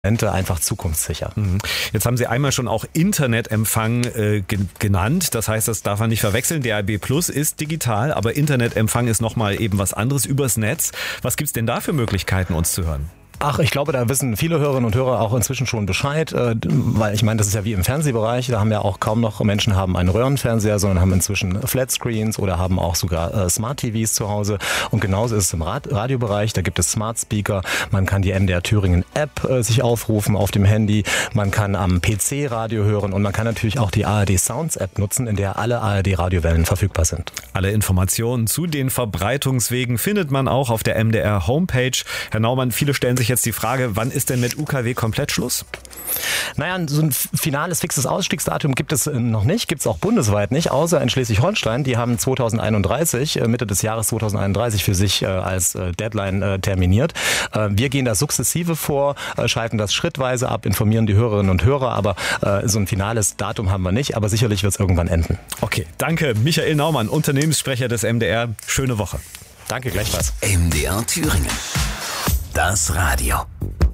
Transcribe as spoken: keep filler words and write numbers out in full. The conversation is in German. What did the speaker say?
einfach zukunftssicher. Jetzt haben Sie einmal schon auch Internetempfang äh, ge- genannt. Das heißt, das darf man nicht verwechseln. D A B Plus ist digital, aber Internetempfang ist nochmal eben was anderes übers Netz. Was gibt's denn da für Möglichkeiten, uns zu hören? Ach, ich glaube, da wissen viele Hörerinnen und Hörer auch inzwischen schon Bescheid, äh, weil ich meine, das ist ja wie im Fernsehbereich, da haben ja auch kaum noch Menschen haben einen Röhrenfernseher, sondern haben inzwischen Flatscreens oder haben auch sogar äh, Smart-T Vs zu Hause und genauso ist es im Rad- Radiobereich, da gibt es Smart Speaker, man kann die M D R Thüringen App äh, sich aufrufen auf dem Handy, man kann am P C Radio hören und man kann natürlich auch die A R D Sounds App nutzen, in der alle A R D Radiowellen verfügbar sind. Alle Informationen zu den Verbreitungswegen findet man auch auf der M D R Homepage. Herr Naumann, viele stellen sich jetzt die Frage, wann ist denn mit U K W komplett Schluss? Naja, so ein finales, fixes Ausstiegsdatum gibt es noch nicht, gibt es auch bundesweit nicht, außer in Schleswig-Holstein. Die haben zweitausendeinunddreißig, Mitte des Jahres zweitausendeinunddreißig für sich als Deadline terminiert. Wir gehen da sukzessive vor, schalten das schrittweise ab, informieren die Hörerinnen und Hörer, aber so ein finales Datum haben wir nicht, aber sicherlich wird es irgendwann enden. Okay, danke. Michael Naumann, Unternehmenssprecher des M D R. Schöne Woche. Danke, gleichfalls. M D R Thüringen. Das Radio.